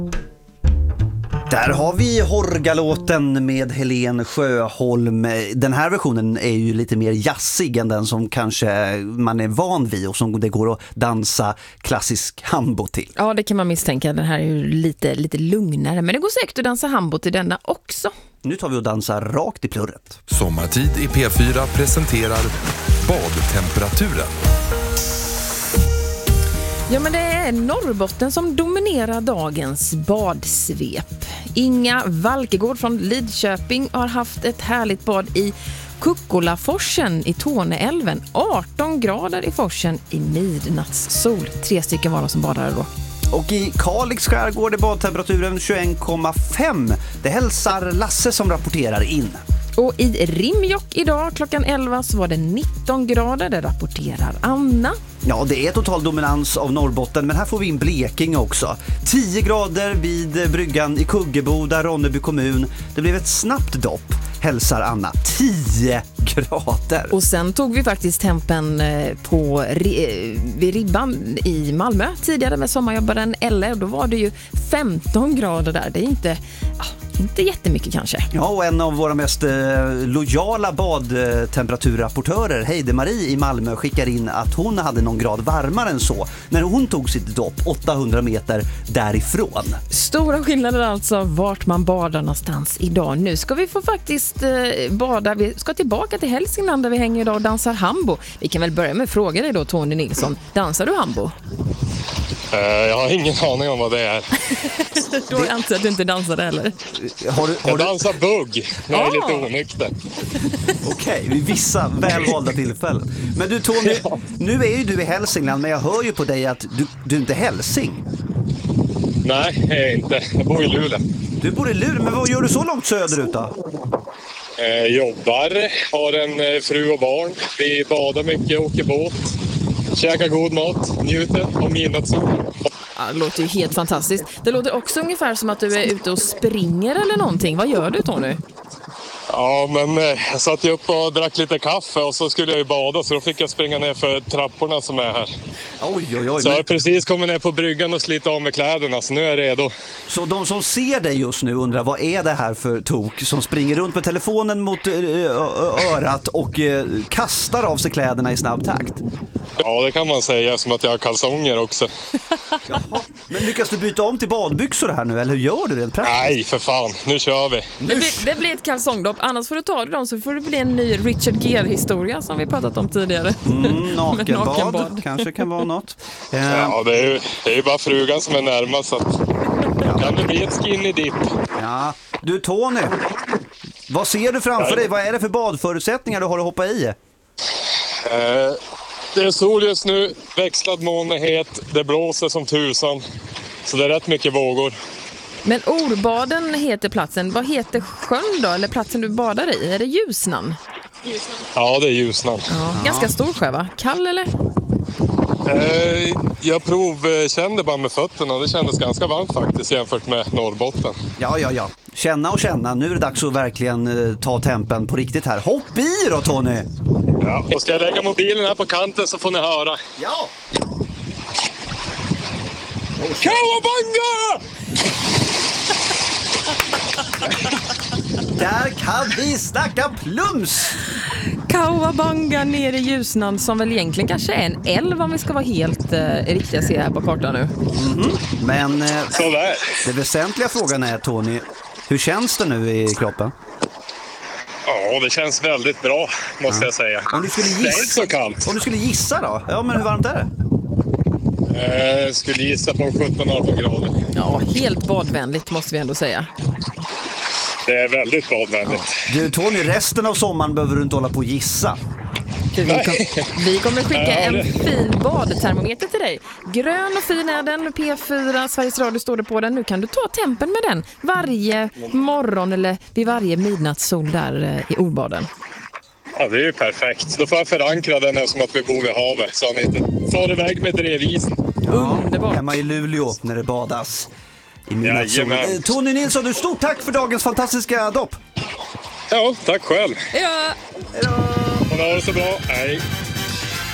Där har vi Horgalåten med Helen Sjöholm. Den här versionen är ju lite mer jazzig än den som kanske man är van vid och som det går att dansa klassisk hambo till. Ja, det kan man misstänka. Den här är ju lite lugnare, men det går säkert att dansa hambo till denna också. Nu tar vi och dansar rakt i plurret. Sommartid i P4 presenterar badtemperaturen. Ja, men det är Norrbotten som dominerar dagens badsvep. Inga Valkegård från Lidköping har haft ett härligt bad i Kukkolaforsen i Torneälven. 18 grader i forsen i midnattssol. 3 stycken var de som badade då. Och i Kalix skärgård är badtemperaturen 21,5. Det hälsar Lasse som rapporterar in. Och i Rimjok idag klockan 11 så var det 19 grader, det rapporterar Anna. Ja, det är total dominans av Norrbotten, men här får vi in Blekinge också. 10 grader vid bryggan i Kuggeboda, Ronneby kommun. Det blev ett snabbt dopp, hälsar Anna. 10 grader. Och sen tog vi faktiskt tempen vid Ribban i Malmö tidigare med sommarjobbaren eller då var det ju 15 grader där. Det är inte jättemycket kanske. Ja, och en av våra mest lojala badtemperaturrapportörer, Heide-Marie i Malmö, skickar in att hon hade någon grad varmare än så när hon tog sitt dopp 800 meter därifrån. Stora skillnader alltså vart man badar någonstans idag. Nu ska vi få faktiskt bada. Vi ska tillbaka till Hälsingland där vi hänger idag och dansar hambo. Vi kan väl börja med att fråga dig då, Tony Nilsson. Dansar du hambo? Jag har ingen aning om vad det är. Då antar jag att du inte dansade heller. Jag dansar bugg. Jag är lite onykter. Okej, vid vissa välvalda tillfällen. Men du Tony, nu är ju du i Hälsingland, men jag hör ju på dig att du inte är hälsing. Nej, jag är inte. Jag bor i Luleå. Du bor i Luleå, men vad gör du så långt söderut då? Jobbar, har en fru och barn. Vi badar mycket, åker båt. Käkar god mat, njuter av midnattssol. Ja, det låter ju helt fantastiskt. Det låter också ungefär som att du är ute och springer eller någonting. Vad gör du, Tony? Ja, men jag satt ju upp och drack lite kaffe och så skulle jag ju bada så då fick jag springa ner för trapporna som är här. Oj. Så jag har precis kommit ner på bryggan och slitit av med kläderna så nu är jag redo. Så de som ser dig just nu undrar, vad är det här för tok som springer runt med telefonen mot örat och kastar av sig kläderna i snabb takt? Ja, det kan man säga, som att jag har kalsonger också. Jaha. Men lyckas du byta om till badbyxor här nu, eller hur gör du det praktiskt? Nej, för fan. Nu kör vi. Det blir ett kalsongdopp. Annars får du ta dem så får det bli en ny Richard Gere-historia som vi pratat om tidigare. Nakenbad kanske kan vara något. Ja, det är ju bara frugan som är närmast så att kan det bli ett skinny dip. Ja, du Tony, vad ser du framför dig? Vad är det för badförutsättningar du har att hoppa i? Det är sol just nu, växlad molnighet, det blåser som tusan. Så det är rätt mycket vågor. Men Orbaden heter platsen. Vad heter sjön då? Eller platsen du badar i? Är det Ljusnan? Ja, det är Ljusnan. Ja. Ganska stor sjö, va? Kall eller? Jag provkände bara med fötterna. Det kändes ganska varmt faktiskt jämfört med Norrbotten. Ja. Känna och känna. Nu är det dags att verkligen ta tempen på riktigt här. Hopp i då, Tony! Ja, och ska jag lägga mobilen här på kanten så får ni höra. Ja! Kawabanga! Där kan vi snacka plums! Kawabanga nere i Ljusnan som väl egentligen kanske är en älv om vi ska vara helt riktiga se här på kartan nu. Men sådär. Det väsentliga frågan är, Tony, hur känns det nu i kroppen? Ja, det känns väldigt bra måste jag säga. Om du skulle gissa, det är inte så kallt. Om du skulle gissa då? Ja, men hur varmt är det? Jag skulle gissa på 17-18 grader. Ja, helt badvänligt måste vi ändå säga. Det är väldigt badvänligt. Du Tony, resten av sommaren behöver du inte hålla på och gissa. Vi kommer skicka en fin badtermometer till dig. Grön och fin är den, P4, Sveriges Radio står det på den. Nu kan du ta tempen med den varje morgon eller vid varje midnattssol där i Orbaden. Ja, det är ju perfekt. Då får jag förankra den här som att vi bor vid havet så han inte far iväg med drevisen. Underbart. Hemma i Luleå när det badas. Jajamän. Tony Nilsson, du stort tack för dagens fantastiska dopp. Ja, tack själv. Ja. Hej då. Ha det så bra. Hej.